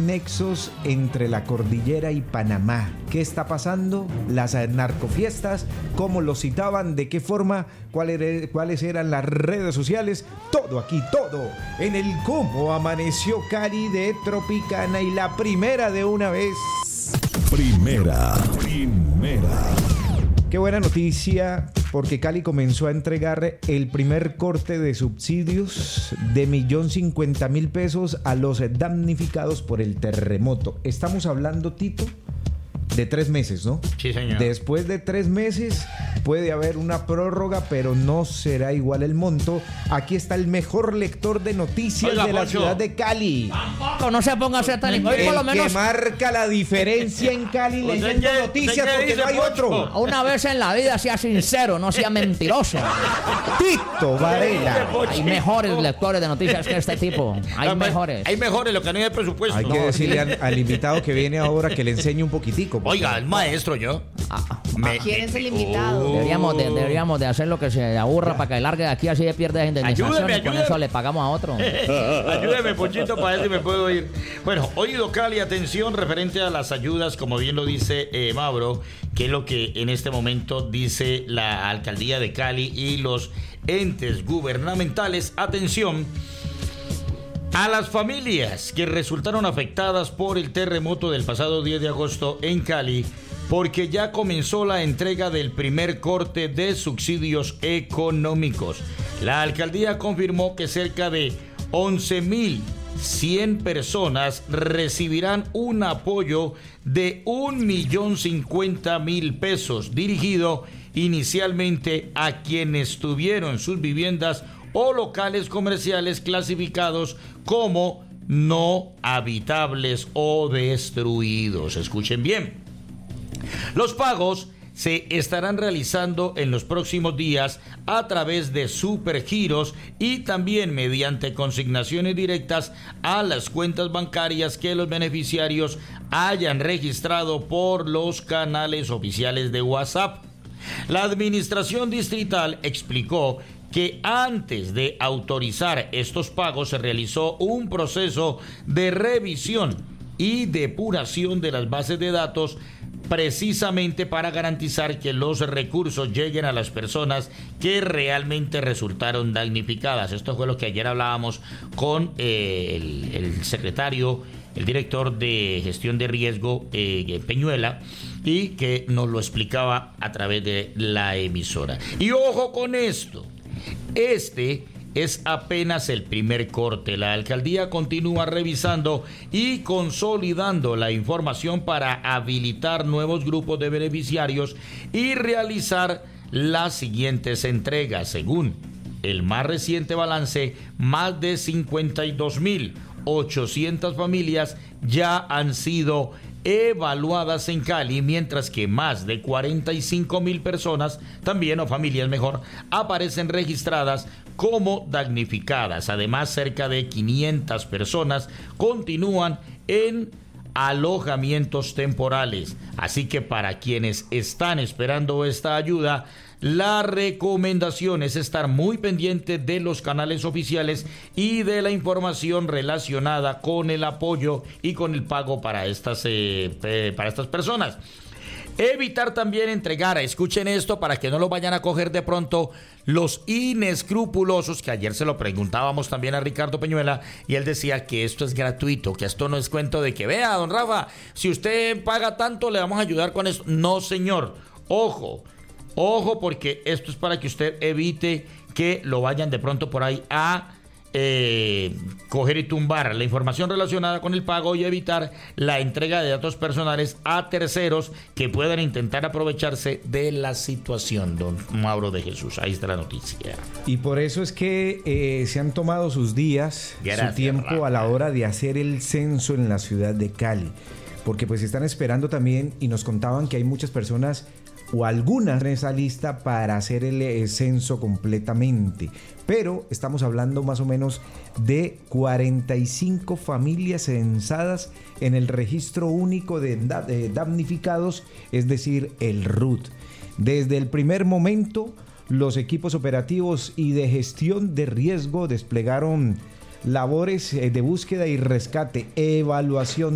nexos entre la cordillera y Panamá. ¿Qué está pasando? Las narcofiestas, cómo lo citaban, de qué forma, cuáles eran las redes sociales. Todo aquí, todo en el Cómo Amaneció Cali de Tropicana. Y la primera de una vez. Primera. Qué buena noticia, porque Cali comenzó a entregar el primer corte de subsidios de 1.050.000 pesos a los damnificados por el terremoto. Estamos hablando, Tito, de 3 meses, ¿no? Sí, señor. Después de 3 meses puede haber una prórroga, pero no será igual el monto. Aquí está el mejor lector de noticias de la ciudad de Cali. No se ponga a ser tan... El por lo menos que marca la diferencia en Cali leyendo noticias porque no hay otro. una vez en la vida sea sincero, no sea mentiroso. Tito Varela. Hay mejores lectores de noticias que este tipo. Hay mejores. Hay mejores, lo que no hay de presupuesto. Hay que decirle al invitado que viene ahora que le enseñe un poquitico. Oiga, el maestro, yo. ¿Quién es el invitado? Deberíamos de hacer lo que se aburra para que largue de aquí, así de pierde indemnización. Ayúdeme. Con eso le pagamos a otro. Ayúdeme, Pochito, para ver si me puedo ir. Bueno, oído Cali, atención, referente a las ayudas, como bien lo dice Mauro, que es lo que en este momento dice la alcaldía de Cali y los entes gubernamentales. Atención a las familias que resultaron afectadas por el terremoto del pasado 10 de agosto en Cali, porque ya comenzó la entrega del primer corte de subsidios económicos. La alcaldía confirmó que cerca de 11.100 personas recibirán un apoyo de 1.050.000 pesos, dirigido inicialmente a quienes tuvieron sus viviendas o locales comerciales clasificados como no habitables o destruidos. Escuchen bien. Los pagos se estarán realizando en los próximos días a través de supergiros y también mediante consignaciones directas a las cuentas bancarias que los beneficiarios hayan registrado por los canales oficiales de WhatsApp. La administración distrital explicó que antes de autorizar estos pagos se realizó un proceso de revisión y depuración de las bases de datos, precisamente para garantizar que los recursos lleguen a las personas que realmente resultaron damnificadas. Esto fue lo que ayer hablábamos con el secretario, el director de gestión de riesgo, Peñuela, y que nos lo explicaba a través de la emisora. Y ojo con esto, este es apenas el primer corte. La alcaldía continúa revisando y consolidando la información para habilitar nuevos grupos de beneficiarios y realizar las siguientes entregas. Según el más reciente balance, más de 52.800 familias ya han sido evaluadas en Cali, mientras que más de 45.000 personas, también, o familias mejor, aparecen registradas como damnificadas. Además, cerca de 500 personas continúan en alojamientos temporales. Así que para quienes están esperando esta ayuda, la recomendación es estar muy pendiente de los canales oficiales y de la información relacionada con el apoyo y con el pago para estas personas. Evitar también entregar, escuchen esto para que no lo vayan a coger de pronto los inescrupulosos, que ayer se lo preguntábamos también a Ricardo Peñuela y él decía que esto es gratuito, que esto no es cuento de que vea, don Rafa, si usted paga tanto le vamos a ayudar con esto. No, señor, ojo, porque esto es para que usted evite que lo vayan de pronto por ahí a coger y tumbar la información relacionada con el pago y evitar la entrega de datos personales a terceros que puedan intentar aprovecharse de la situación. Don Mauro de Jesús, ahí está la noticia. Y por eso es que se han tomado sus días, su tiempo a la hora de hacer el censo en la ciudad de Cali, porque pues están esperando también, y nos contaban que hay muchas personas o algunas en esa lista para hacer el censo completamente, pero estamos hablando más o menos de 45 familias censadas en el registro único de damnificados, es decir, el RUT. Desde el primer momento, los equipos operativos y de gestión de riesgo desplegaron labores de búsqueda y rescate, evaluación